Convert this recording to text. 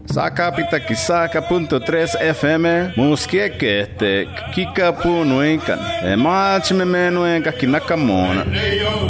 Sakapita Kisaka.3 FM Muskieke te Kika Punuikan Machme Menuenka Kinakamona